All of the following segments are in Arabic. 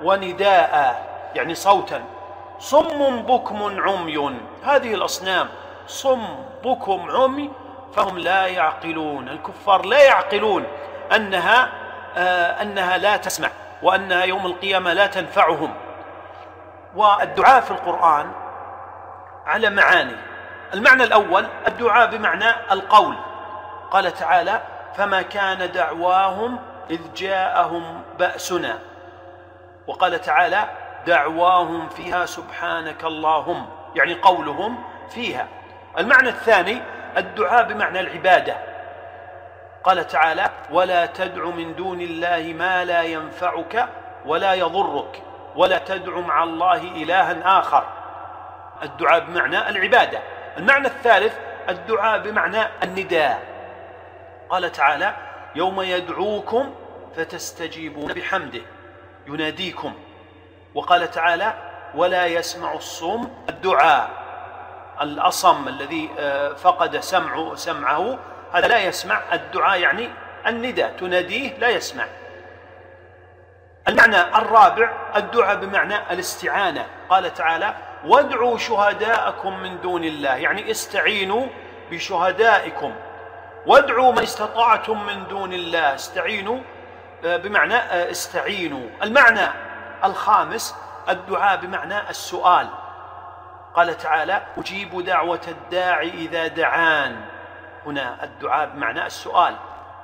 ونداء يعني صوتا. صم بكم عمي، هذه الأصنام صم بكم عمي فهم لا يعقلون. الكفار لا يعقلون أنها لا تسمع، وأنها يوم القيامة لا تنفعهم. والدعاء في القرآن على معاني. المعنى الأول الدعاء بمعنى القول، قال تعالى: فما كان دعواهم إذ جاءهم بأسنا. وقال تعالى: دعواهم فيها سبحانك اللهم، يعني قولهم فيها. المعنى الثاني الدعاء بمعنى العبادة، قال تعالى: ولا تدع من دون الله ما لا ينفعك ولا يضرك ولا تدع مع الله إلها آخر. الدعاء بمعنى العبادة. المعنى الثالث الدعاء بمعنى النداء، قال تعالى: يوم يدعوكم فتستجيبون بحمده، يناديكم. وقال تعالى: ولا يسمع الصم الدعاء. الأصم الذي فقد سمعه هذا لا يسمع الدعاء، يعني النداء تناديه لا يسمع. المعنى الرابع الدعاء بمعنى الاستعانة، قال تعالى: وادعوا شهداءكم من دون الله، يعني استعينوا بشهدائكم. وادعوا من استطعتم من دون الله، استعينوا بمعنى استعينوا. المعنى الخامس الدعاء بمعنى السؤال، قال تعالى: أجيب دعوة الداعي إذا دعان. هنا الدعاء بمعنى السؤال.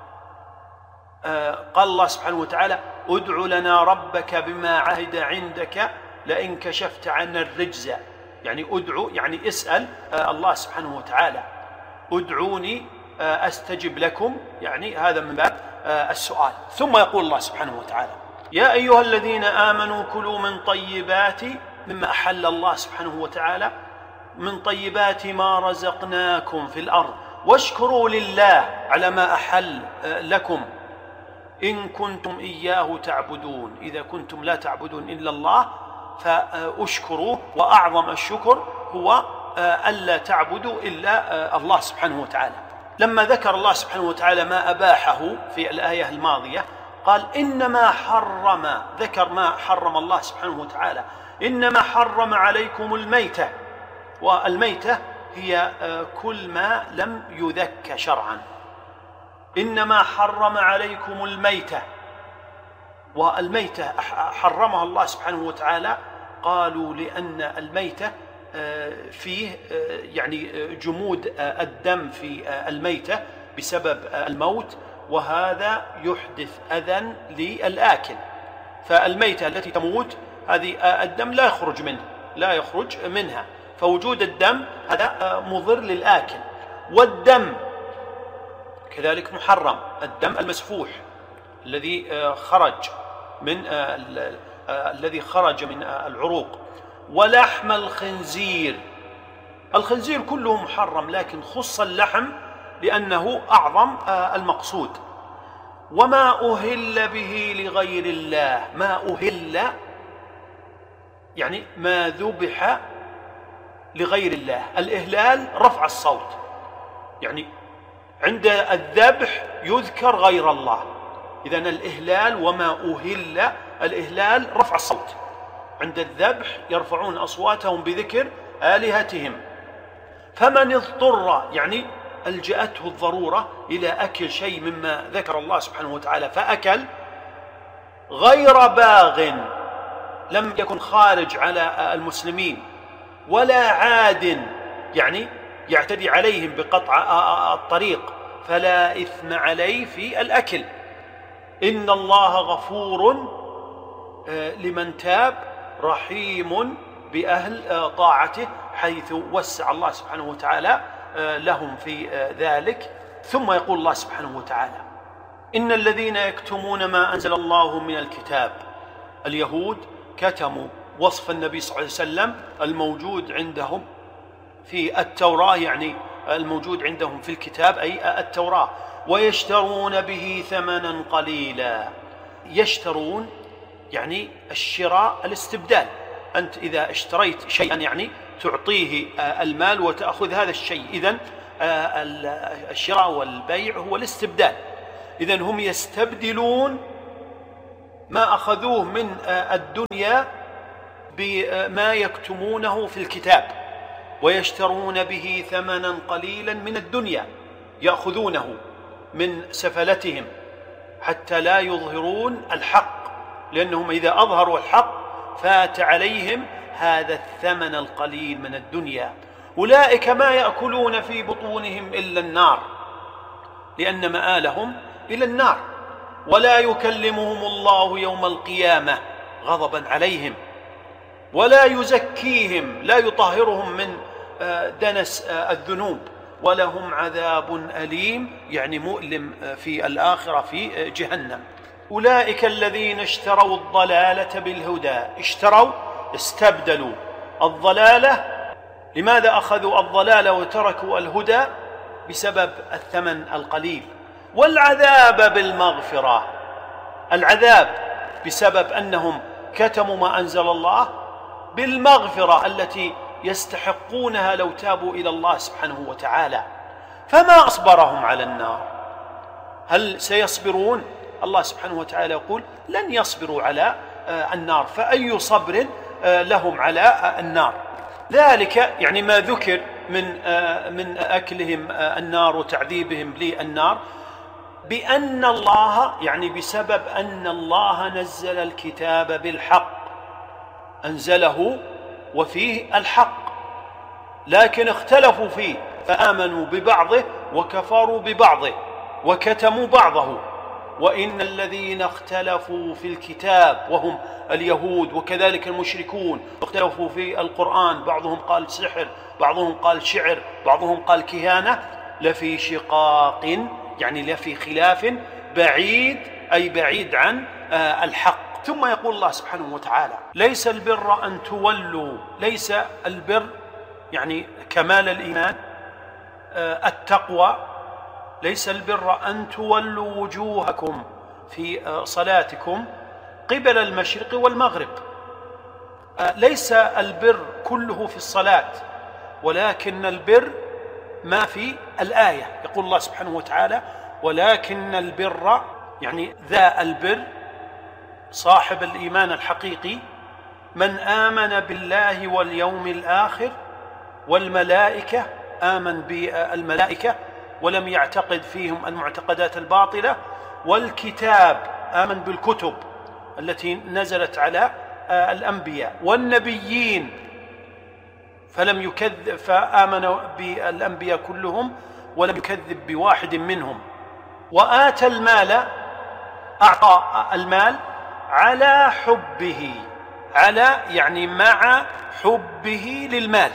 قال الله سبحانه وتعالى: ادع لنا ربك بما عهد عندك لئن كشفت عنا الرجز، يعني ادعو يعني اسأل الله سبحانه وتعالى. ادعوني أستجب لكم، يعني هذا من باب السؤال. ثم يقول الله سبحانه وتعالى: يا أيها الذين آمنوا كلوا من طيبات مما أحل الله سبحانه وتعالى، من طيبات ما رزقناكم في الأرض واشكروا لله على ما أحل لكم إن كنتم إياه تعبدون. إذا كنتم لا تعبدون إلا الله فأشكروه، وأعظم الشكر هو ألا تعبدوا إلا الله سبحانه وتعالى. لما ذكر الله سبحانه وتعالى ما أباحه في الآية الماضية قال: إنما حرم، ذكر ما حرم الله سبحانه وتعالى: إنما حرم عليكم الميتة. والميتة هي كل ما لم يذك شرعا. إنما حرم عليكم الميتة. والميتة حرمها الله سبحانه وتعالى، قالوا لأن الميتة فيه يعني جمود الدم في الميتة بسبب الموت، وهذا يحدث أذى للآكل. فالميتة التي تموت هذه الدم لا يخرج منها، فوجود الدم هذا مضر للآكل. والدم كذلك محرم، الدم المسفوح الذي خرج من العروق. ولحم الخنزير، الخنزير كله محرم، لكن خص اللحم لأنه أعظم المقصود. وما أهل به لغير الله، ما أهل يعني ما ذبح لغير الله. الإهلال رفع الصوت، يعني عند الذبح يذكر غير الله. إذن الإهلال وما أهل، الإهلال رفع الصوت، عند الذبح يرفعون أصواتهم بذكر آلهتهم. فمن اضطر يعني ألجأته الضرورة إلى أكل شيء مما ذكر الله سبحانه وتعالى فأكل، غير باغ، لم يكن خارج على المسلمين، ولا عاد يعني يعتدي عليهم بقطع الطريق، فلا إثم عليه في الأكل. إن الله غفور لمن تاب رحيم بأهل طاعته، حيث وسع الله سبحانه وتعالى لهم في ذلك. ثم يقول الله سبحانه وتعالى: إن الذين يكتمون ما أنزل الله من الكتاب. اليهود كتموا وصف النبي صلى الله عليه وسلم الموجود عندهم في التوراة، يعني الموجود عندهم في الكتاب أي التوراة، ويشترون به ثمنا قليلا. يشترون يعني الشراء الاستبدال، أنت إذا اشتريت شيئا يعني تعطيه المال وتأخذ هذا الشيء. إذن الشراء والبيع هو الاستبدال. إذن هم يستبدلون ما أخذوه من الدنيا بما يكتمونه في الكتاب، ويشترون به ثمنا قليلا من الدنيا، يأخذونه من سفلتهم حتى لا يظهرون الحق، لأنهم إذا أظهروا الحق فات عليهم هذا الثمن القليل من الدنيا. أولئك ما يأكلون في بطونهم إلا النار، لأن مآلهم إلى النار. ولا يكلمهم الله يوم القيامة غضبا عليهم، ولا يزكيهم، لا يطهرهم من دنس الذنوب، ولهم عذاب أليم يعني مؤلم في الآخرة في جهنم. أولئك الذين اشتروا الضلالة بالهدى. اشتروا، استبدلوا الضلالة. لماذا أخذوا الضلالة وتركوا الهدى؟ بسبب الثمن القليل. والعذاب بالمغفرة، العذاب بسبب أنهم كتموا ما أنزل الله، بالمغفرة التي يستحقونها لو تابوا إلى الله سبحانه وتعالى. فما أصبرهم على النار؟ هل سيصبرون؟ الله سبحانه وتعالى يقول لن يصبروا على النار، فأي صبر لهم على النار؟ ذلك يعني ما ذكر من أكلهم النار وتعذيبهم للنار، بأن الله يعني بسبب أن الله نزل الكتاب بالحق، أنزله وفيه الحق، لكن اختلفوا فيه فآمنوا ببعضه وكفروا ببعضه وكتموا بعضه. وإن الذين اختلفوا في الكتاب وهم اليهود وكذلك المشركون، اختلفوا في القرآن، بعضهم قال سحر، بعضهم قال شعر، بعضهم قال كهانة، لفي شقاق يعني لفي خلاف بعيد، أي بعيد عن الحق. ثم يقول الله سبحانه وتعالى ليس البر أن تولوا، ليس البر يعني كمال الإيمان التقوى، ليس البر أن تولوا وجوهكم في صلاتكم قبل المشرق والمغرب. ليس البر كله في الصلاة، ولكن البر ما في الآية. يقول الله سبحانه وتعالى ولكن البر يعني ذا البر صاحب الإيمان الحقيقي من آمن بالله واليوم الآخر والملائكة، آمن بالملائكة ولم يعتقد فيهم المعتقدات الباطلة، والكتاب، آمن بالكتب التي نزلت على الأنبياء، والنبيين فلم يكذب، فآمن بالأنبياء كلهم ولم يكذب بواحد منهم. وآتى المال، أعطى المال على حبه، على يعني مع حبه للمال.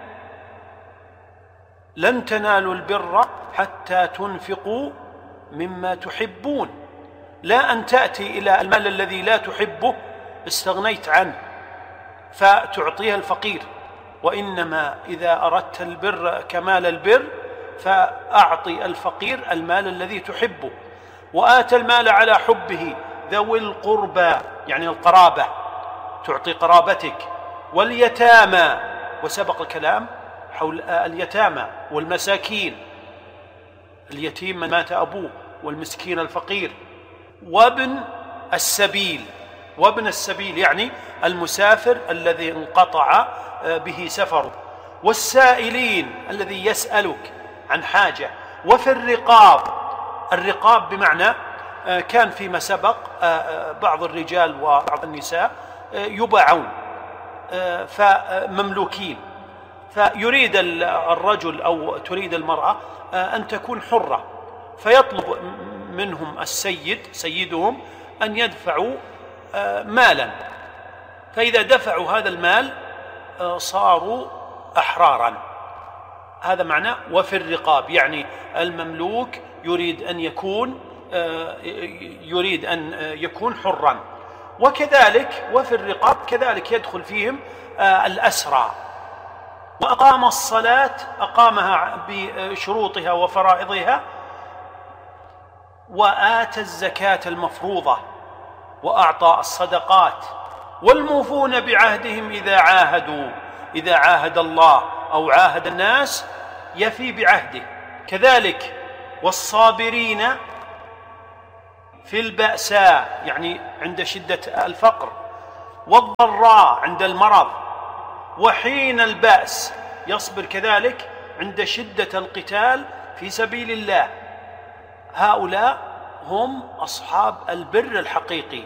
لن تنالوا البر حتى تنفقوا مما تحبون. لا أن تأتي إلى المال الذي لا تحبه استغنيت عنه فتعطيه الفقير، وإنما إذا أردت البر كمال البر فأعطي الفقير المال الذي تحبه. وآتى المال على حبه ذوي القربى يعني القرابة، تعطي قرابتك، واليتامى، وسبق الكلام حول اليتامى والمساكين، اليتيم من مات أبوه، والمسكين الفقير، وابن السبيل. وابن السبيل يعني المسافر الذي انقطع به سفره، والسائلين الذي يسألك عن حاجة، وفي الرقاب. الرقاب بمعنى كان فيما سبق بعض الرجال وبعض النساء يباعون فمملوكين، فيريد الرجل أو تريد المرأة أن تكون حرة، فيطلب منهم سيدهم أن يدفعوا مالا، فإذا دفعوا هذا المال صاروا أحرارا. هذا معنى وفي الرقاب، يعني المملوك يريد أن يكون حرا. وكذلك وفي الرقاب كذلك يدخل فيهم الأسرى. وأقام الصلاة، أقامها بشروطها وفرائضها، وآتى الزكاة المفروضة، وأعطى الصدقات، والموفون بعهدهم إذا عاهدوا، إذا عاهد الله أو عاهد الناس يفي بعهده. كذلك والصابرين في البأساء يعني عند شدة الفقر، والضراء عند المرض، وحين البأس يصبر كذلك عند شدة القتال في سبيل الله. هؤلاء هم أصحاب البر الحقيقي،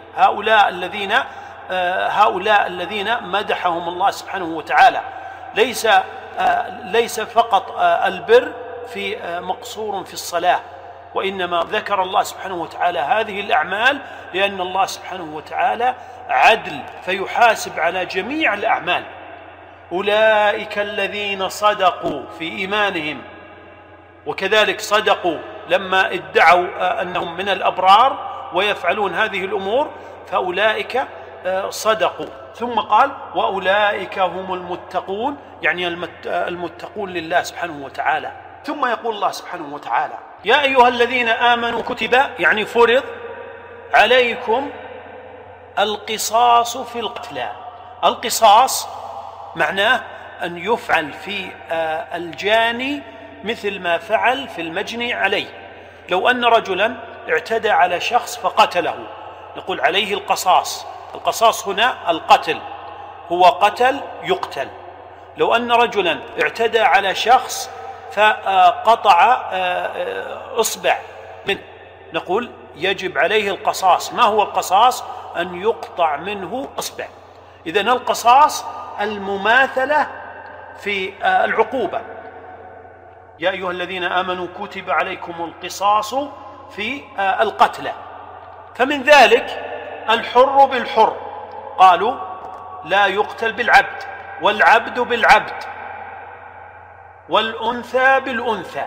هؤلاء الذين مدحهم الله سبحانه وتعالى. ليس فقط البر في مقصور في الصلاة، وإنما ذكر الله سبحانه وتعالى هذه الأعمال لأن الله سبحانه وتعالى عدل فيحاسب على جميع الأعمال. أولئك الذين صدقوا في إيمانهم، وكذلك صدقوا لما ادعوا أنهم من الأبرار ويفعلون هذه الأمور، فأولئك صدقوا. ثم قال وأولئك هم المتقون، يعني المتقون لله سبحانه وتعالى. ثم يقول الله سبحانه وتعالى يا أيها الذين آمنوا كتب، يعني فرض عليكم القصاص في القتلى. القصاص معناه أن يفعل في الجاني مثل ما فعل في المجني عليه. لو أن رجلا اعتدى على شخص فقتله نقول عليه القصاص. القصاص هنا القتل، هو قتل يقتل. لو أن رجلا اعتدى على شخص فقطع إصبع منه نقول يجب عليه القصاص. ما هو القصاص؟ أن يقطع منه إصبع. إذن القصاص المماثلة في العقوبة. يا أيها الذين آمنوا كتب عليكم القصاص في القتلى. فمن ذلك الحر بالحر، قالوا لا يقتل بالعبد، والعبد بالعبد، والأنثى بالأنثى،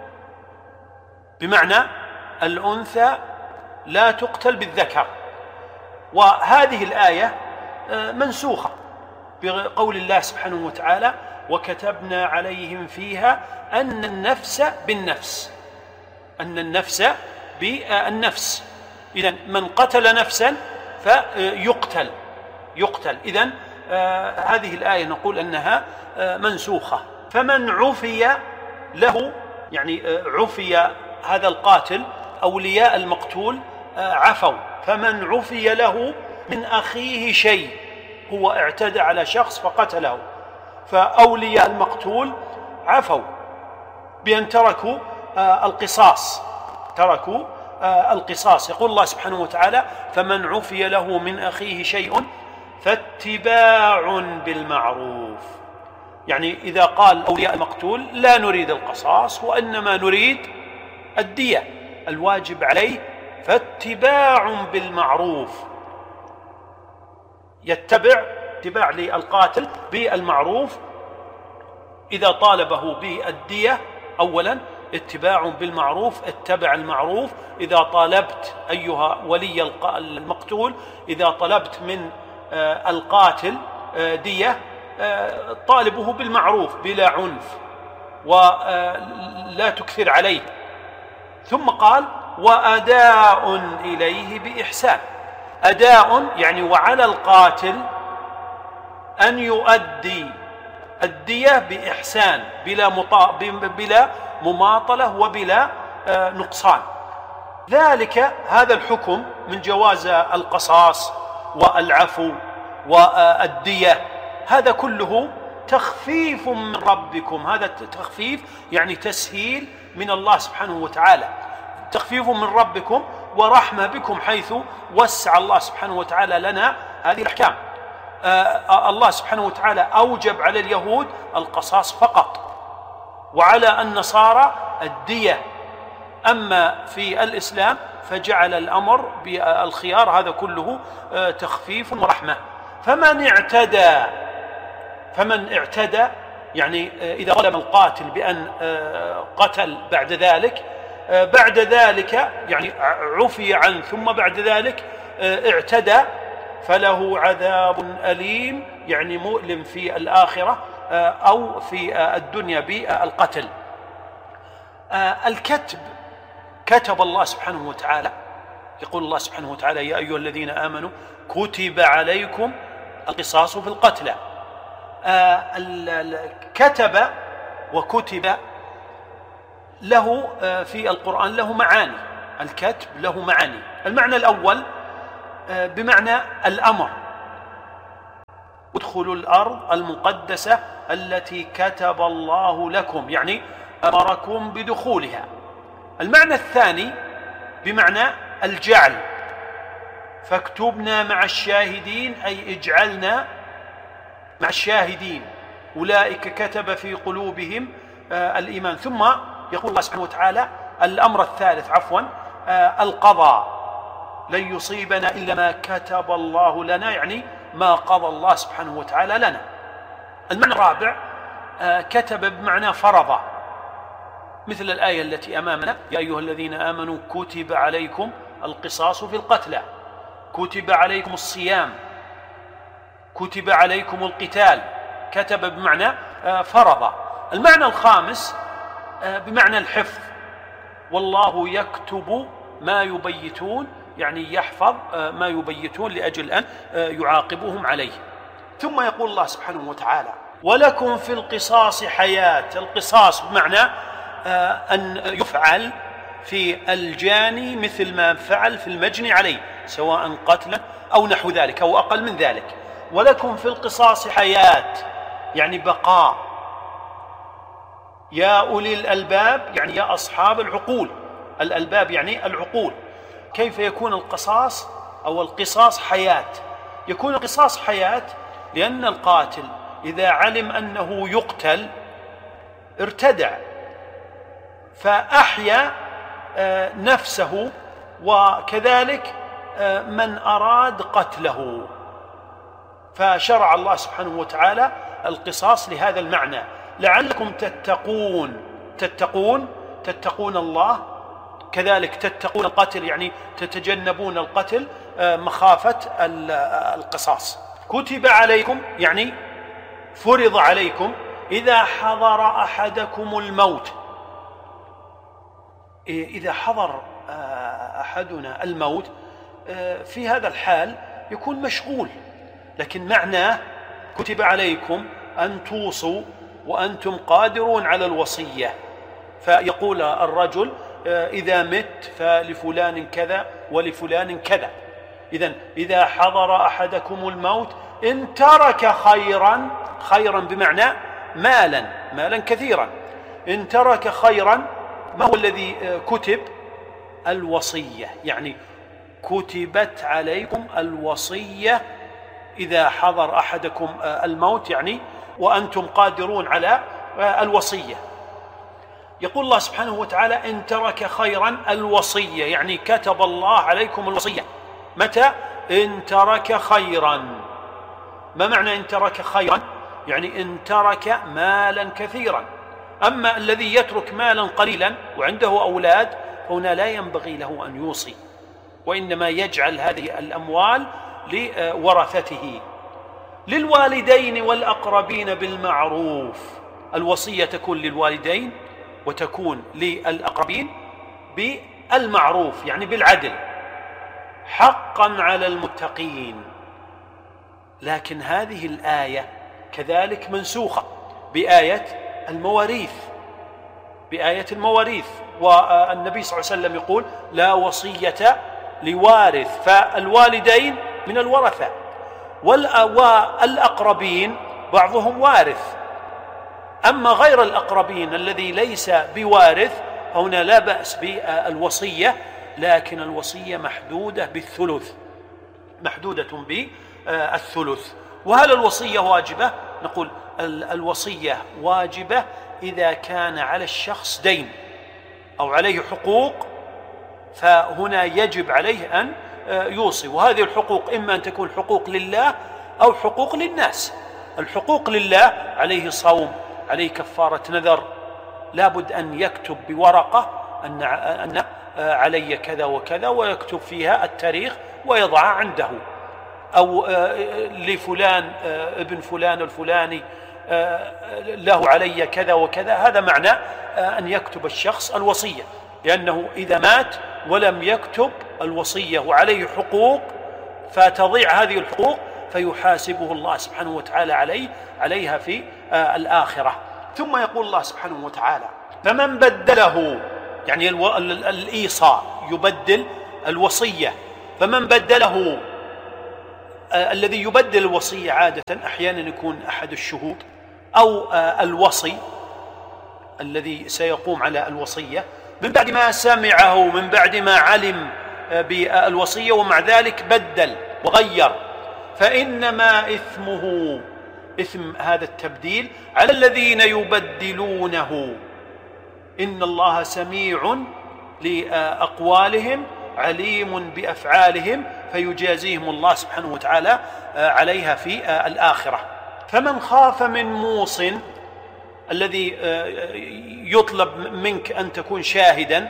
بمعنى الأنثى لا تقتل بالذكر. وهذه الآية منسوخة بقول الله سبحانه وتعالى وكتبنا عليهم فيها أن النفس بالنفس، أن النفس بالنفس. إذن من قتل نفسا فيقتل. إذن هذه الآية نقول أنها منسوخة. فمن عفي له، يعني عفي هذا القاتل، أولياء المقتول عفوا. فمن عفي له من أخيه شيء، هو اعتدى على شخص فقتله، فأولياء المقتول عفوا بأن تركوا القصاص. يقول الله سبحانه وتعالى فمن عفي له من أخيه شيء فاتباع بالمعروف. يعني إذا قال أولياء المقتول لا نريد القصاص وإنما نريد الدية، الواجب عليه فاتباع بالمعروف، يتبع اتباع للقاتل بالمعروف. إذا طالبه بالدية أولا اتباع بالمعروف، اتبع المعروف. إذا طالبت أيها ولي المقتول، إذا طلبت من القاتل دية طالبه بالمعروف بلا عنف ولا تكثر عليه. ثم قال وأداء إليه بإحسان. أداء يعني وعلى القاتل أن يؤدي الدية بإحسان بلا مماطلة وبلا نقصان. ذلك هذا الحكم من جواز القصاص والعفو والدية، هذا كله تخفيف من ربكم. هذا تخفيف يعني تسهيل من الله سبحانه وتعالى، تخفيف من ربكم ورحمة بكم، حيث وسع الله سبحانه وتعالى لنا هذه الأحكام. الله سبحانه وتعالى أوجب على اليهود القصاص فقط، وعلى النصارى الدية. أما في الإسلام فجعل الأمر بالخيار. هذا كله تخفيف ورحمة. فمن اعتدى يعني إذا ظلم القاتل بأن قتل بعد ذلك يعني عفي عنه ثم بعد ذلك اعتدى، فله عذاب أليم، يعني مؤلم في الآخرة أو في الدنيا بالقتل. الكتب كتب الله سبحانه وتعالى. يقول الله سبحانه وتعالى يا أيها الذين آمنوا كتب عليكم القصاص في القتلى. كتب وكتب له في القرآن له معاني. الكتب له معاني. المعنى الأول بمعنى الأمر، ادخلوا الأرض المقدسة التي كتب الله لكم، يعني أمركم بدخولها. المعنى الثاني بمعنى الجعل، فاكتبنا مع الشاهدين، أي اجعلنا مع الشاهدين، أولئك كتب في قلوبهم الإيمان. ثم يقول الله سبحانه وتعالى الأمر الثالث القضاء، لن يصيبنا إلا ما كتب الله لنا، يعني ما قضى الله سبحانه وتعالى لنا. المعنى الرابع كتب بمعنى فرض، مثل الآية التي أمامنا: يا أيها الذين آمنوا كتب عليكم القصاص في القتلى، كتب عليكم الصيام، كتب عليكم القتال. كتب بمعنى فرض. المعنى الخامس بمعنى الحفظ، والله يكتب ما يبيتون، يعني يحفظ ما يبيتون لأجل أن يعاقبهم عليه. ثم يقول الله سبحانه وتعالى: ولكم في القصاص حياة. القصاص بمعنى أن يفعل في الجاني مثل ما فعل في المجني عليه، سواء قتلا أو نحو ذلك أو أقل من ذلك. ولكم في القصاص حياة، يعني بقاء. يا أولي الألباب، يعني يا أصحاب العقول. الألباب يعني العقول. كيف يكون القصاص أو القصاص حياة؟ يكون القصاص حياة لأن القاتل إذا علم أنه يقتل ارتدع، فأحيا نفسه، وكذلك من أراد قتله، فشرع الله سبحانه وتعالى القصاص لهذا المعنى: لعلكم تتقون الله، كذلك تتقون القتل، يعني تتجنبون القتل مخافة القصاص. كتب عليكم يعني فرض عليكم إذا حضر أحدكم الموت. إذا حضر أحدنا الموت في هذا الحال يكون مشغول، لكن معناه كتب عليكم أن توصوا وأنتم قادرون على الوصية، فيقول الرجل إذا مت فلفلان كذا ولفلان كذا. إذا حضر أحدكم الموت إن ترك خيرا بمعنى مالا كثيرا. إن ترك خيرا، ما هو الذي كتب؟ الوصية، يعني كتبت عليكم الوصية إذا حضر أحدكم الموت، يعني وأنتم قادرون على الوصية. يقول الله سبحانه وتعالى: إن ترك خيرا الوصية، يعني كتب الله عليكم الوصية. متى؟ إن ترك خيرا. ما معنى إن ترك خيرا؟ يعني إن ترك مالا كثيرا. أما الذي يترك مالا قليلا وعنده أولاد هنا لا ينبغي له أن يوصي، وإنما يجعل هذه الأموال لورثته. للوالدين والأقربين بالمعروف. الوصية تكون للوالدين وتكون للأقربين بالمعروف، يعني بالعدل، حقا على المتقين. لكن هذه الآية كذلك منسوخة بآية المواريث، والنبي صلى الله عليه وسلم يقول: لا وصية لوارث، فالوالدين من الورثة، والأقربين بعضهم وارث. أما غير الأقربين الذي ليس بوارث هنا لا بأس بالوصية، لكن الوصية محدودة بالثلث. وهل الوصية واجبة؟ نقول الوصية واجبة إذا كان على الشخص دين أو عليه حقوق، فهنا يجب عليه أن يوصي. وهذه الحقوق إما أن تكون حقوق لله أو حقوق للناس. الحقوق لله عليه صوم، عليه كفارة نذر، لابد أن يكتب بورقة أن علي كذا وكذا، ويكتب فيها التاريخ ويضعها عنده. أو لفلان ابن فلان الفلاني له علي كذا وكذا، هذا معنى أن يكتب الشخص الوصية، لأنه إذا مات ولم يكتب الوصية وعليه حقوق فتضيع هذه الحقوق، فيحاسبه الله سبحانه وتعالى عليها في الآخرة. ثم يقول الله سبحانه وتعالى: فمن بدله، يعني الإيصاء يبدل الوصية. فمن بدله، الذي يبدل الوصية عادة أحيانا يكون أحد الشهود أو الوصي الذي سيقوم على الوصية من بعد ما سمعه، من بعد ما علم بالوصية، ومع ذلك بدل وغير، فإنما إثمه إثم هذا التبديل على الذين يبدلونه. إن الله سميع لأقوالهم عليم بأفعالهم، فيجازيهم الله سبحانه وتعالى عليها في الآخرة. فمن خاف من موص، الذي يطلب منك أن تكون شاهدا،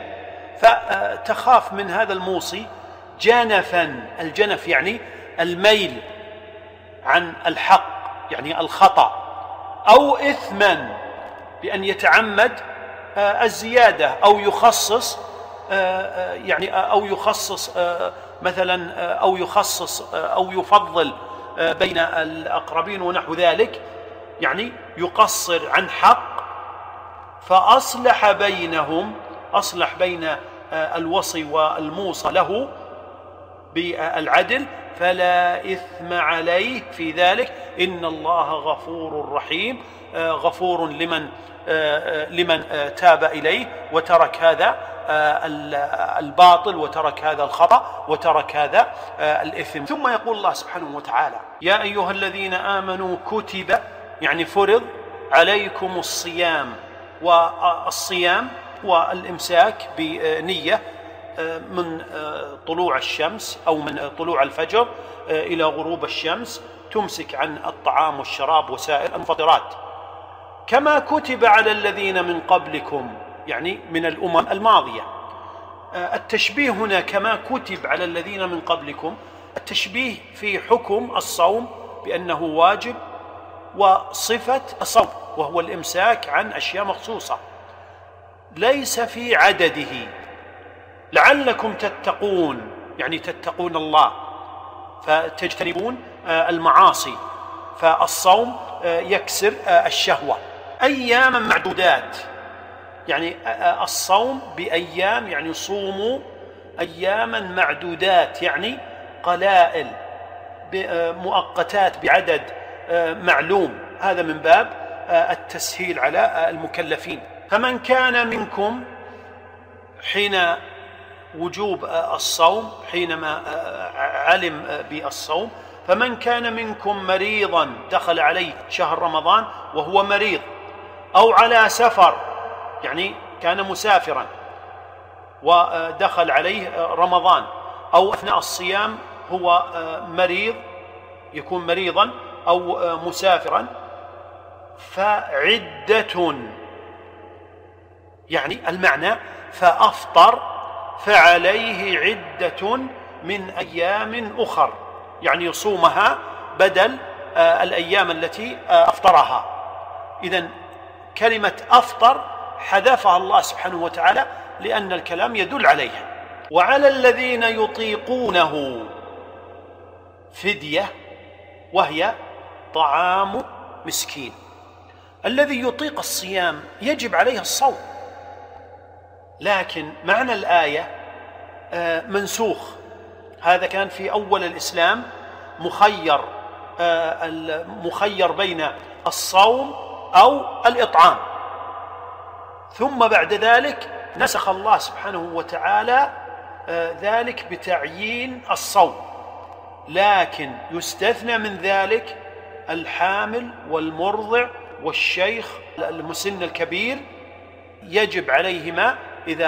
فتخاف من هذا الموصي جنفا. الجنف يعني الميل عن الحق، يعني الخطأ، أو إثما بأن يتعمد الزيادة أو يخصص، يعني أو يخصص مثلا، أو يخصص أو يفضل بين الأقربين ونحو ذلك، يعني يقصر عن حق، فأصلح بينهم، أصلح بين الوصي والموصى له بالعدل، فلا إثم عليه في ذلك، إن الله غفور رحيم، غفور لمن تاب إليه وترك هذا الباطل وترك هذا الخطأ وترك هذا الإثم. ثم يقول الله سبحانه وتعالى: يا أيها الذين آمنوا كتب، يعني فرض عليكم الصيام. والصيام والإمساك بنية من طلوع الشمس أو من طلوع الفجر إلى غروب الشمس، تمسك عن الطعام والشراب وسائر المفطرات، كما كتب على الذين من قبلكم، يعني من الأمم الماضية. التشبيه هنا كما كتب على الذين من قبلكم، التشبيه في حكم الصوم بأنه واجب، وصفة الصوم وهو الإمساك عن أشياء مخصوصة، ليس في عدده، لعلكم تتقون، يعني تتقون الله فتجتنبون المعاصي. فالصوم يكسر الشهوة. أياما معدودات، يعني الصوم بأيام، يعني صوموا أياما معدودات، يعني قلائل مؤقتات بعدد معلوم. هذا من باب التسهيل على المكلفين. فمن كان منكم حين وجوب الصوم، حينما علم بالصوم، فمن كان منكم مريضا، دخل عليه شهر رمضان وهو مريض، أو على سفر، يعني كان مسافرا ودخل عليه رمضان، أو أثناء الصيام هو مريض، يكون مريضا أو مسافرا، فعدة، يعني المعنى فأفطر، فعليه عدة من أيام أخر، يعني يصومها بدل الأيام التي أفطرها. إذن كلمة أفطر حذفها الله سبحانه وتعالى لأن الكلام يدل عليها. وعلى الذين يطيقونه فدية، وهي طعام مسكين. الذي يطيق الصيام يجب عليه الصوم، لكن معنى الآية منسوخ. هذا كان في أول الإسلام مخير بين الصوم أو الإطعام، ثم بعد ذلك نسخ الله سبحانه وتعالى ذلك بتعيين الصوم، لكن يستثنى من ذلك الحامل والمرضع والشيخ المسن الكبير، يجب عليهم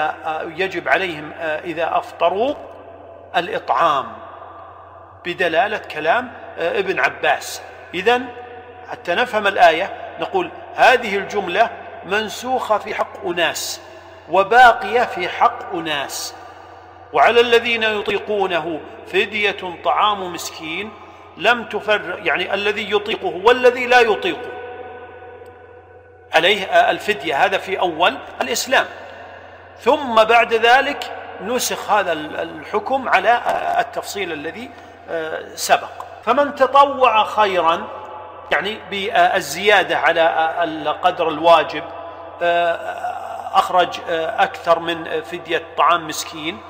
إذا أفطروا الإطعام، بدلالة كلام ابن عباس. إذن حتى نفهم الآية نقول هذه الجملة منسوخة في حق أناس وباقية في حق أناس. وعلى الذين يطيقونه فدية طعام مسكين، لم تفرق، يعني الذي يطيقه والذي لا يطيقه عليه الفدية، هذا في أول الإسلام، ثم بعد ذلك نسخ هذا الحكم على التفصيل الذي سبق. فمن تطوع خيرا، يعني بالزيادة على القدر الواجب، أخرج أكثر من فدية طعام مسكين،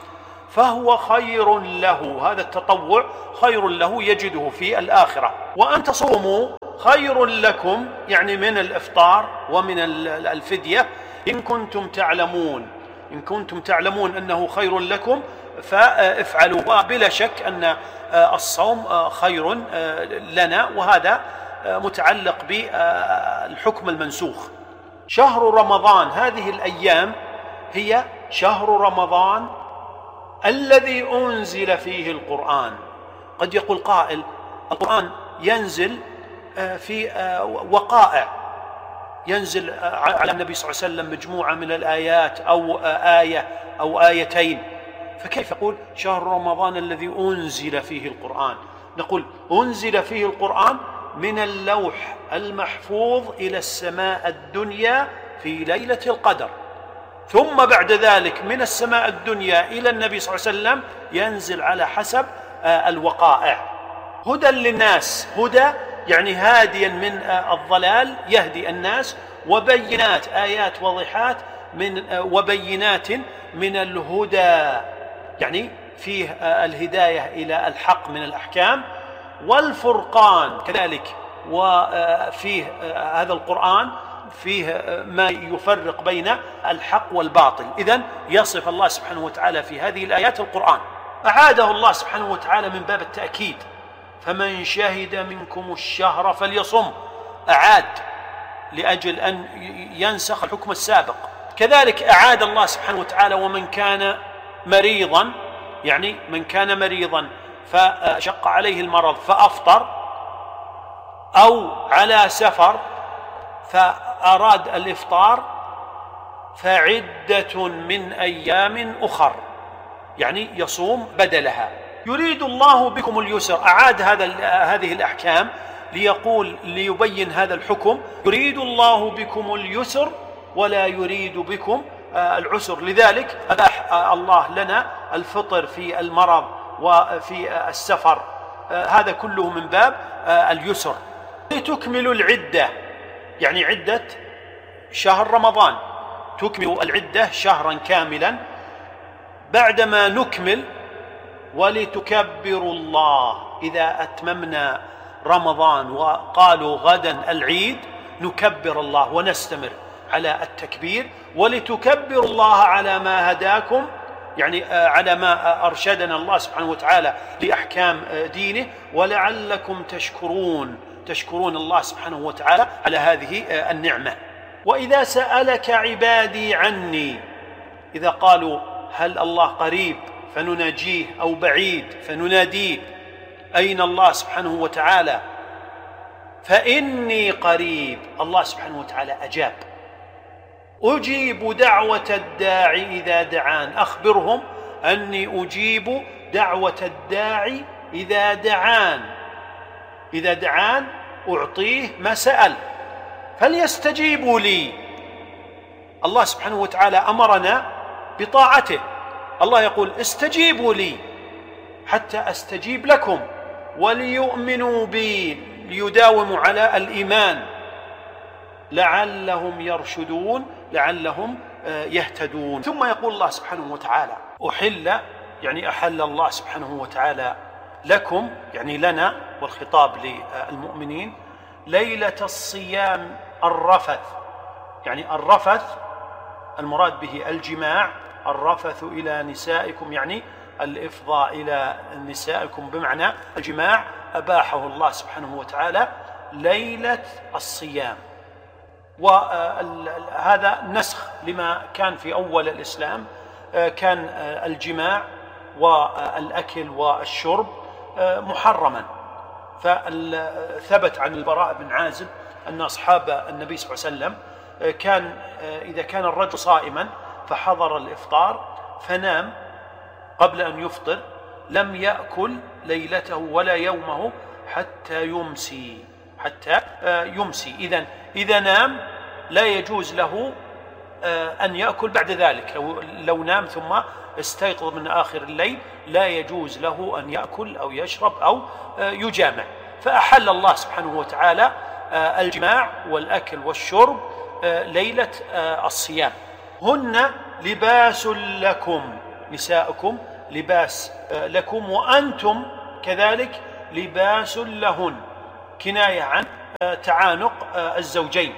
فهو خير له، هذا التطوع خير له يجده في الآخرة. وأن تصوموا خير لكم، يعني من الإفطار ومن الفدية، إن كنتم تعلمون أنه خير لكم فافعلوا. وبلا شك أن الصوم خير لنا، وهذا متعلق بالحكم المنسوخ. شهر رمضان، هذه الأيام هي شهر رمضان الذي أنزل فيه القرآن. قد يقول قائل القرآن ينزل في وقائع، ينزل على النبي صلى الله عليه وسلم مجموعة من الآيات أو آية أو آيتين، فكيف يقول شهر رمضان الذي أنزل فيه القرآن؟ نقول أنزل فيه القرآن من اللوح المحفوظ إلى السماء الدنيا في ليلة القدر، ثم بعد ذلك من السماء الدنيا إلى النبي صلى الله عليه وسلم ينزل على حسب الوقائع. هدى للناس، هدى يعني هاديا من الضلال، يهدي الناس، وبينات، آيات واضحات وبينات من الهدى، يعني فيه الهداية إلى الحق من الأحكام، والفرقان كذلك، وفيه هذا القرآن فيه ما يفرق بين الحق والباطل. إذن يصف الله سبحانه وتعالى في هذه الآيات القرآن، أعاده الله سبحانه وتعالى من باب التأكيد، فمن شهد منكم الشهر فليصم، أعاد لأجل أن ينسخ الحكم السابق. كذلك أعاد الله سبحانه وتعالى ومن كان مريضا، يعني من كان مريضا فشق عليه المرض فأفطر، أو على سفر فأراد الإفطار، فعدة من أيام أخر، يعني يصوم بدلها. يريد الله بكم اليسر، أعاد هذه الأحكام ليبين هذا الحكم، يريد الله بكم اليسر ولا يريد بكم العسر، لذلك أباح الله لنا الفطر في المرض وفي السفر، هذا كله من باب اليسر. لتكملوا العدة، يعني عدة شهر رمضان، تكمل العدة شهرا كاملا بعدما نكمل، ولتكبروا الله. إذا أتممنا رمضان وقالوا غدا العيد نكبر الله ونستمر على التكبير، ولتكبروا الله على ما هداكم، يعني على ما أرشدنا الله سبحانه وتعالى لأحكام دينه، ولعلكم تشكرون الله سبحانه وتعالى على هذه النعمة. وإذا سألك عبادي عني، إذا قالوا هل الله قريب فنناجيه أو بعيد فنناديه، أين الله سبحانه وتعالى؟ فإني قريب، الله سبحانه وتعالى أجاب، أجيب دعوة الداعي إذا دعان، أخبرهم أني أجيب دعوة الداعي إذا دعان أعطيه ما سأل، فليستجيبوا لي. الله سبحانه وتعالى أمرنا بطاعته، الله يقول استجيبوا لي حتى أستجيب لكم، وليؤمنوا بي، ليداوموا على الإيمان، لعلهم يرشدون، لعلهم يهتدون. ثم يقول الله سبحانه وتعالى يعني أحل الله سبحانه وتعالى لكم، يعني لنا، والخطاب للمؤمنين، ليلة الصيام الرفث، يعني الرفث المراد به الجماع، الرفث إلى نسائكم، يعني الإفضاء إلى نسائكم بمعنى الجماع، أباحه الله سبحانه وتعالى ليلة الصيام. وهذا نسخ لما كان في أول الإسلام، كان الجماع والأكل والشرب محرما، فثبت عن البراء بن عازب أن أصحاب النبي صلى الله عليه وسلم إذا كان الرجل صائما فحضر الإفطار فنام قبل أن يفطر، لم يأكل ليلته ولا يومه حتى يمسي. إذا نام لا يجوز له أن يأكل بعد ذلك، لو نام ثم استيقظ من آخر الليل لا يجوز له أن يأكل أو يشرب أو يجامع. فأحل الله سبحانه وتعالى الجماع والأكل والشرب ليلة الصيام. هن لباس لكم، نساؤكم لباس لكم وأنتم كذلك لباس لهن، كناية عن تعانق الزوجين.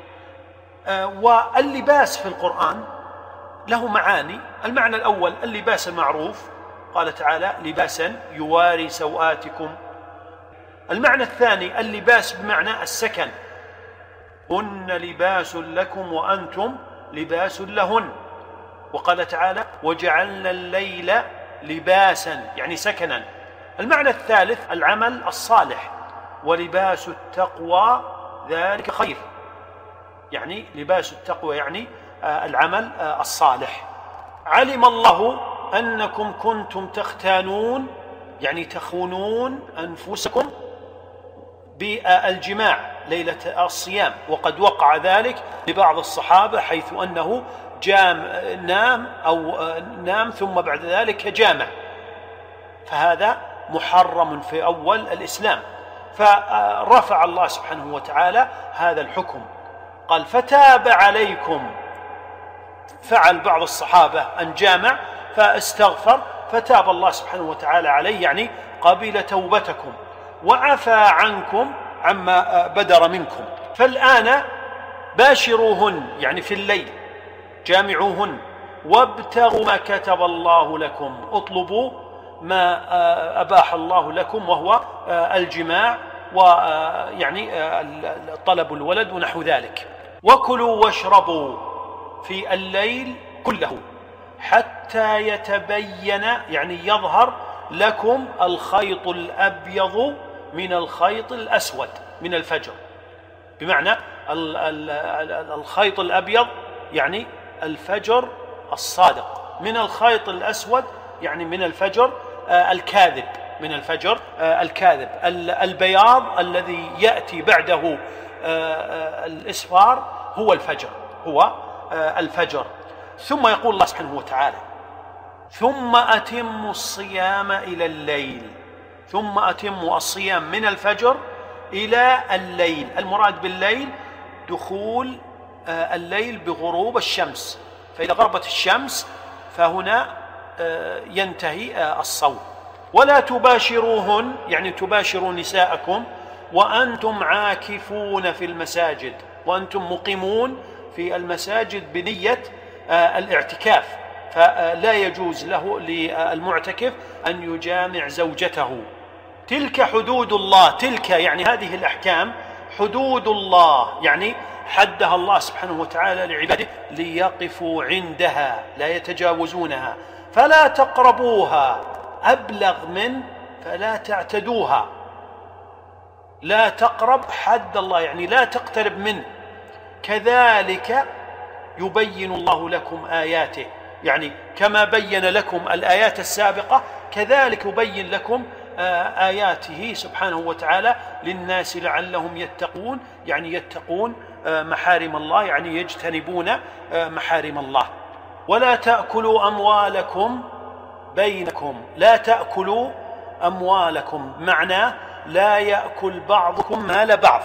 واللباس في القرآن له معاني. المعنى الأول اللباس المعروف، قال تعالى لباسا يواري سوآتكم. المعنى الثاني اللباس بمعنى السكن، هن لباس لكم وأنتم لباس لهن. وقال تعالى وجعلنا الليل لباسا يعني سكنا. المعنى الثالث العمل الصالح، ولباس التقوى ذلك خير، يعني لباس التقوى يعني العمل الصالح. علم الله أنكم كنتم تختانون يعني تخونون أنفسكم بالجماع ليلة الصيام، وقد وقع ذلك لبعض الصحابة حيث أنه نام ثم بعد ذلك جامع، فهذا محرم في أول الإسلام. فرفع الله سبحانه وتعالى هذا الحكم، قال فتاب عليكم. فعل بعض الصحابة أن جامع فاستغفر فتاب الله سبحانه وتعالى عليه، يعني قبل توبتكم وعفى عنكم عما بدر منكم. فالآن باشروهن يعني في الليل، جامعوهن وابتغوا ما كتب الله لكم، اطلبوا ما أباح الله لكم وهو الجماع ويعني طلب الولد ونحو ذلك. وكلوا واشربوا في الليل كله حتى يتبين يعني يظهر لكم الخيط الأبيض من الخيط الأسود من الفجر، بمعنى الخيط الأبيض يعني الفجر الصادق، من الخيط الأسود يعني من الفجر الكاذب، من الفجر الكاذب. البياض الذي يأتي بعده الإسفار هو الفجر، هو الفجر. ثم يقول الله سبحانه وتعالى ثم أتموا الصيام إلى الليل، ثم أتموا الصيام من الفجر إلى الليل. المراد بالليل دخول الليل بغروب الشمس، فإذا غربت الشمس فهنا ينتهي الصوم. ولا تباشروهن يعني تباشروا نساءكم وأنتم عاكفون في المساجد، وأنتم مقيمون في المساجد بنية الاعتكاف، فلا يجوز له للمعتكف أن يجامع زوجته. تلك حدود الله، تلك يعني هذه الأحكام حدود الله، يعني حدها الله سبحانه وتعالى لعباده ليقفوا عندها لا يتجاوزونها. فلا تقربوها، أبلغ من فلا تعتدوها، لا تقرب حد الله يعني لا تقترب منه. كذلك يبين الله لكم آياته، يعني كما بين لكم الآيات السابقة كذلك يبين لكم آياته سبحانه وتعالى للناس لعلهم يتقون، يعني يتقون محارم الله، يعني يجتنبون محارم الله. ولا تأكلوا أموالكم بينكم، لا تأكلوا أموالكم معناه لا يأكل بعضكم مال بعض،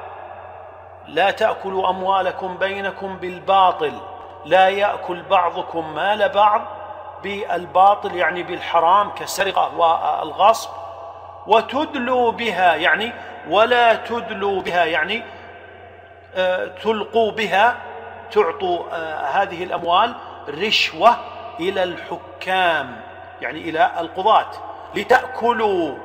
لا تأكلوا أموالكم بينكم بالباطل، لا يأكل بعضكم مال بعض بالباطل يعني بالحرام كالسرقة والغصب. وتدلوا بها يعني ولا تدلوا بها يعني تلقوا بها، تعطوا هذه الأموال رشوة إلى الحكام يعني إلى القضاة، لتأكلوا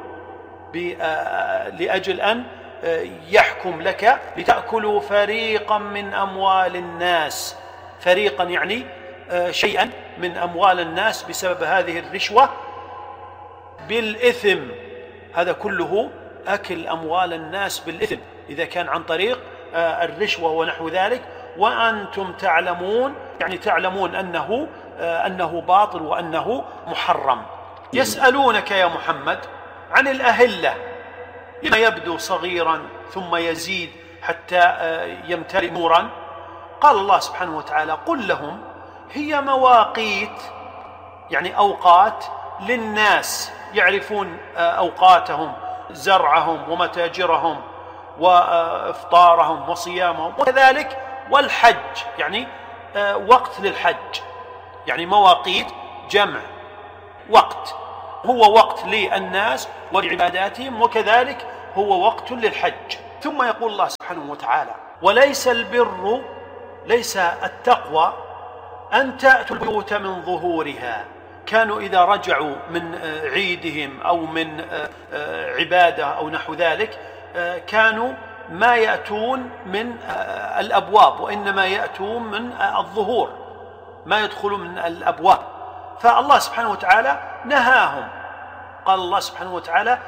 لأجل أن يحكم لك، لتأكلوا فريقا من أموال الناس، فريقا يعني شيئا من أموال الناس بسبب هذه الرشوة بالإثم. هذا كله أكل أموال الناس بالإثم إذا كان عن طريق الرشوة ونحو ذلك، وأنتم تعلمون يعني تعلمون أنه باطل وأنه محرم. يسألونك يا محمد عن الأهلة، لما يبدو صغيرا ثم يزيد حتى يمتلئ نورا. قال الله سبحانه وتعالى قل لهم هي مواقيت يعني أوقات للناس، يعرفون أوقاتهم، زرعهم ومتاجرهم وإفطارهم وصيامهم، وكذلك والحج يعني وقت للحج، يعني مواقيت جمع وقت، هو وقت للناس ولعباداتهم، وكذلك هو وقت للحج. ثم يقول الله سبحانه وتعالى: وليس البر، ليس التقوى أن تأتوا البيوت من ظهورها. كانوا إذا رجعوا من عيدهم أو من عبادة أو نحو ذلك كانوا ما يأتون من الأبواب، وإنما يأتون من الظهور، ما يدخلون من الأبواب. فالله سبحانه وتعالى نهاهم. قال الله سبحانه وتعالى: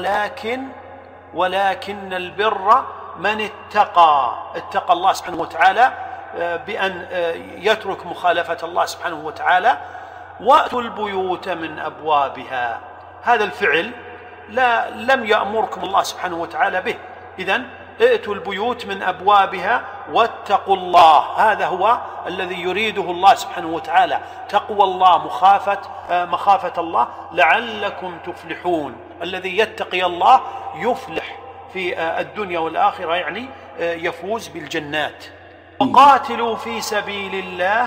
ولكن البر من اتقى الله سبحانه وتعالى بأن يترك مخالفة الله سبحانه وتعالى. وأتوا البيوت من أبوابها، هذا الفعل لم يأمركم الله سبحانه وتعالى به. إذن ائتوا البيوت من أبوابها واتقوا الله، هذا هو الذي يريده الله سبحانه وتعالى، تقوى الله، مخافة الله، لعلكم تفلحون. الذي يتقي الله يفلح في الدنيا والآخرة، يعني يفوز بالجنات. وقاتلوا في سبيل الله،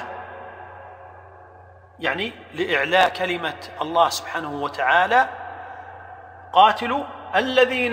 يعني لإعلاء كلمة الله سبحانه وتعالى. قاتلوا الذين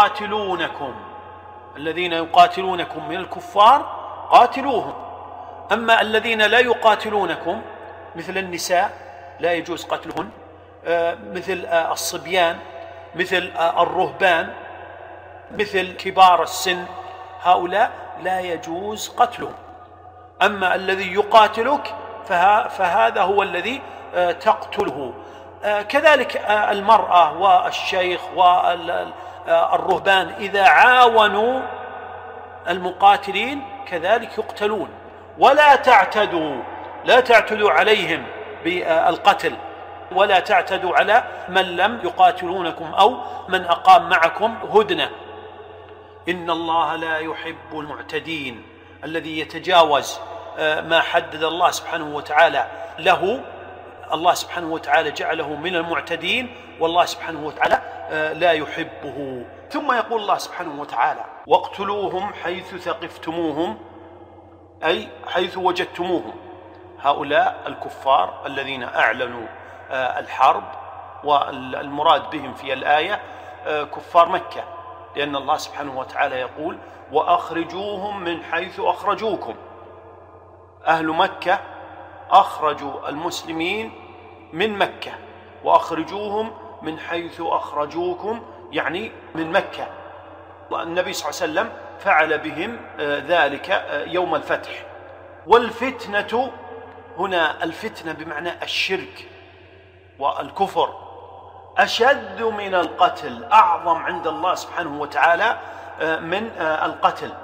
يقاتلونكم من الكفار، قاتلوهم. أما الذين لا يقاتلونكم مثل النساء لا يجوز قتلهن، مثل الصبيان، مثل الرهبان، مثل كبار السن، هؤلاء لا يجوز قتلهم. أما الذي يقاتلك فهذا هو الذي تقتله. كذلك المرأة والشيخ والرهبان إذا عاونوا المقاتلين كذلك يقتلون. ولا تعتدوا عليهم بالقتل، ولا تعتدوا على من لم يقاتلونكم أو من أقام معكم هدنة. إن الله لا يحب المعتدين، الذي يتجاوز ما حدد الله سبحانه وتعالى له. الله سبحانه وتعالى جعله من المعتدين، والله سبحانه وتعالى لا يحبه. ثم يقول الله سبحانه وتعالى: واقتلوهم حيث ثقفتموهم، أي حيث وجدتموهم. هؤلاء الكفار الذين أعلنوا الحرب، والمراد بهم في الآية كفار مكة، لأن الله سبحانه وتعالى يقول: وأخرجوهم من حيث أخرجوكم. أهل مكة أخرجوا المسلمين من مكة، وأخرجوهم من حيث أخرجوكم، يعني من مكة. والنبي صلى الله عليه وسلم فعل بهم ذلك يوم الفتح. والفتنة هنا، الفتنة بمعنى الشرك والكفر، أشد من القتل، أعظم عند الله سبحانه وتعالى من القتل.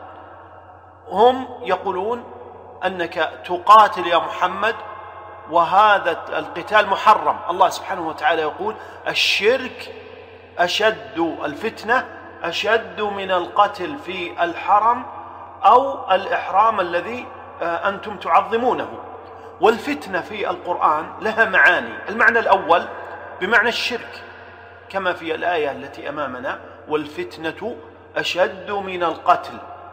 هم يقولون أنك تقاتل يا محمد، وهذا القتال محرم. الله سبحانه وتعالى يقول: الشرك أشد، الفتنة أشد من القتل في الحرم أو الإحرام الذي أنتم تعظمونه. والفتنة في القرآن لها معاني. المعنى الأول بمعنى الشرك، كما في الآية التي أمامنا: والفتنة أشد من القتل.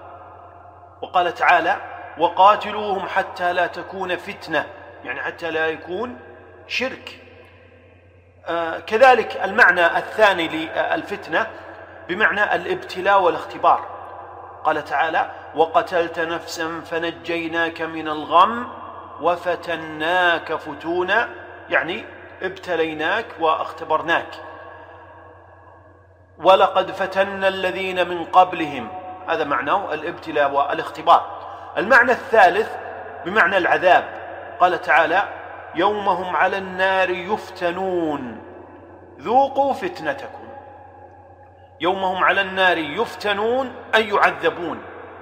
وقال تعالى: وقاتلوهم حتى لا تكون فتنة، يعني حتى لا يكون شرك. كذلك المعنى الثاني للفتنة بمعنى الابتلاء والاختبار. قال تعالى: وقتلت نفسا فنجيناك من الغم وفتناك فتونا، يعني ابتليناك واختبرناك. ولقد فتنا الذين من قبلهم، هذا معناه الابتلاء والاختبار. المعنى الثالث بمعنى العذاب. قال تعالى: يوم هم على النار يفتنون ذوقوا فتنتكم. يوم هم على النار يفتنون أي يعذبون.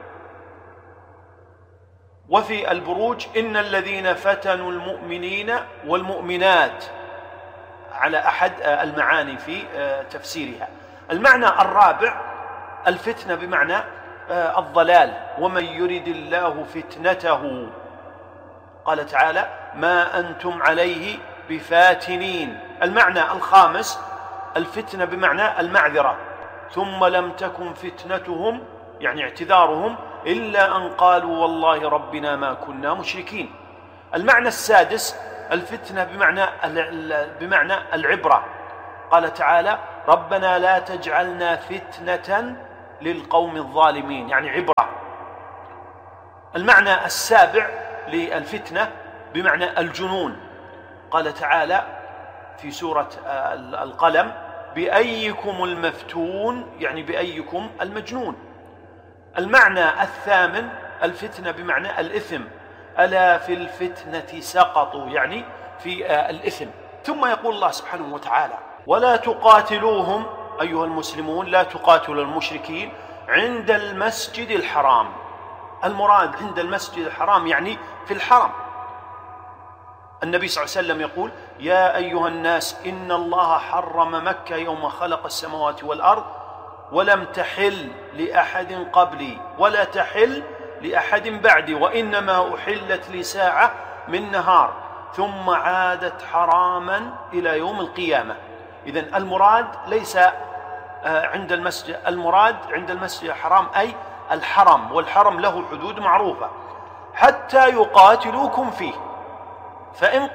وفي البروج: إن الذين فتنوا المؤمنين والمؤمنات، على أحد المعاني في تفسيرها. المعنى الرابع الفتنة بمعنى الضلال. ومن يرد الله فتنته، قال تعالى: ما أنتم عليه بفاتنين. المعنى الخامس الفتنة بمعنى المعذرة. ثم لم تكن فتنتهم، يعني اعتذارهم، إلا أن قالوا والله ربنا ما كنا مشركين. المعنى السادس الفتنة بمعنى العبرة. قال تعالى: ربنا لا تجعلنا فتنة للقوم الظالمين، يعني عبرة. المعنى السابع للفتنة بمعنى الجنون. قال تعالى في سورة القلم: بأيكم المفتون، يعني بأيكم المجنون. المعنى الثامن الفتنة بمعنى الإثم. ألا في الفتنة سقطوا، يعني في الإثم. ثم يقول الله سبحانه وتعالى: ولا تقاتلوهم أيها المسلمون، لا تقاتلوا المشركين عند المسجد الحرام. المراد عند المسجد الحرام يعني في الحرم. النبي صلى الله عليه وسلم يقول: يا أيها الناس إن الله حرم مكة يوم خلق السماوات والأرض ولم تحل لأحد قبلي ولا تحل لأحد بعدي، وإنما أحلت لساعة من نهار ثم عادت حراما إلى يوم القيامة. إذن المراد ليس عند المسجد، المراد عند المسجد الحرام أي الحرم، والحرم له حدود معروفة، حتى يقاتلوكم فيه. فإن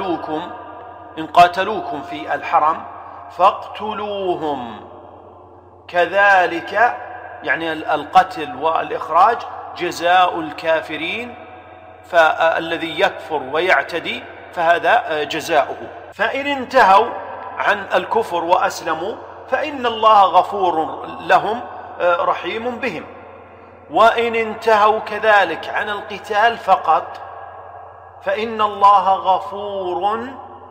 قاتلوكم في الحرم فاقتلوهم كذلك، يعني القتل والإخراج جزاء الكافرين، فالذي يكفر ويعتدي فهذا جزاؤه. فإن انتهوا عن الكفر وأسلموا فإن الله غفور لهم رحيم بهم. وإن انتهوا كذلك عن القتال فقط فإن الله غفور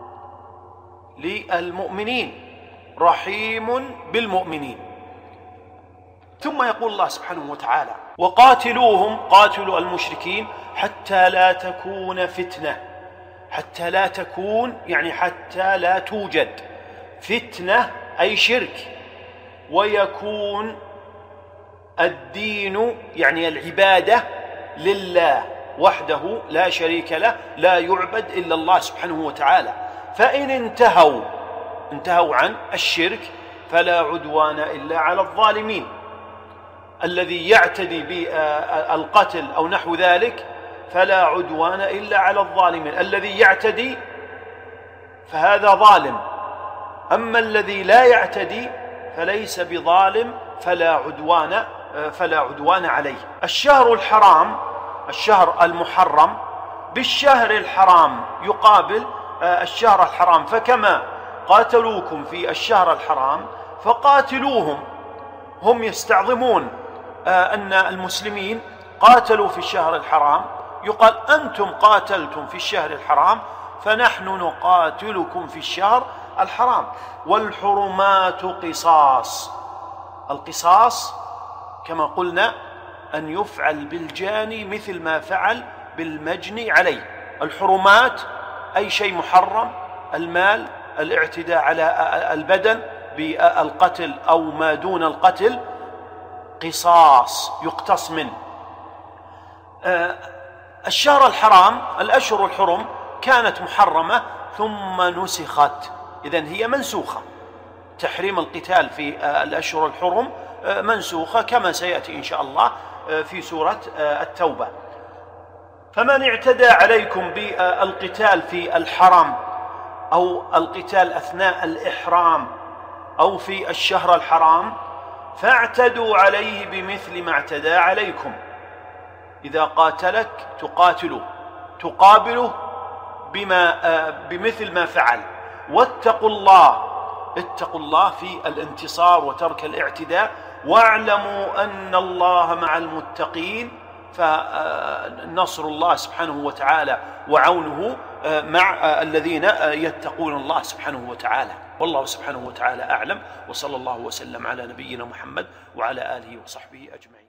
للمؤمنين رحيم بالمؤمنين. ثم يقول الله سبحانه وتعالى: وقاتلوهم، قاتلوا المشركين حتى لا تكون فتنة. حتى لا تكون يعني حتى لا توجد فتنة أي شرك، ويكون الدين يعني العبادة لله وحده لا شريك له، لا يعبد إلا الله سبحانه وتعالى. فإن انتهوا عن الشرك فلا عدوان إلا على الظالمين. الذي يعتدي بالقتل أو نحو ذلك فلا عدوان إلا على الظالمين. الذي يعتدي فهذا ظالم، أما الذي لا يعتدي فليس بظالم فلا عدوان عليه. الشهر الحرام، الشهر المحرم بالشهر الحرام يقابل الشهر الحرام، فكما قاتلوكم في الشهر الحرام فقاتلوهم. هم يستعظمون أن المسلمين قاتلوا في الشهر الحرام، يقال: أنتم قاتلتم في الشهر الحرام فنحن نقاتلكم في الشهر الحرام. والحرمات قصاص. القصاص كما قلنا أن يفعل بالجاني مثل ما فعل بالمجني عليه. الحرمات أي شيء محرم، المال، الاعتداء على البدن بالقتل أو ما دون القتل، قصاص يقتص منه. الشهر الحرام، الأشهر الحرم كانت محرمة ثم نسخت، إذن هي منسوخة. تحريم القتال في الأشهر الحرم منسوخة كما سيأتي إن شاء الله في سورة التوبة. فمن اعتدى عليكم بالقتال في الحرم أو القتال أثناء الإحرام أو في الشهر الحرام فاعتدوا عليه بمثل ما اعتدى عليكم. إذا قاتلك تقابله بمثل ما فعل. واتقوا الله في الانتصار وترك الاعتداء، واعلموا أن الله مع المتقين. فنصر الله سبحانه وتعالى وعونه مع الذين يتقون الله سبحانه وتعالى. والله سبحانه وتعالى أعلم، وصلى الله وسلم على نبينا محمد وعلى آله وصحبه أجمعين.